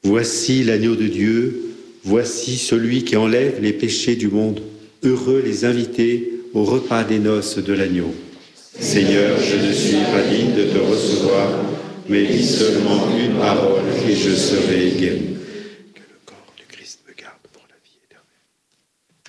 Voici l'agneau de Dieu, voici celui qui enlève les péchés du monde. Heureux les invités au repas des noces de l'agneau. Seigneur, je ne suis pas digne de te recevoir, mais dis seulement une parole et je serai guéri.